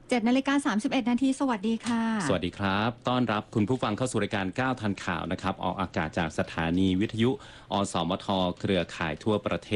7:31 นาทีสวัสดีค่ะสวัสดีครับต้อนรับคุณผู้ฟังเข้าสู่รายการ9ทันข่าวนะครับออกอากาศจากสถานีวิทยุอสมทเครือข่ายทั่วประเทศ